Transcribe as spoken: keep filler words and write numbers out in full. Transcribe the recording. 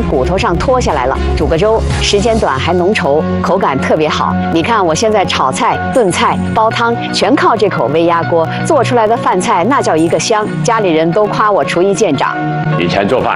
骨头上脱下来了。煮个粥，时间短还浓稠，口感特别好。你看我现在炒菜、炖菜、煲汤，全靠这口微压锅做出来的饭菜，那叫一个香。家里人都夸我厨艺见长。 以前做饭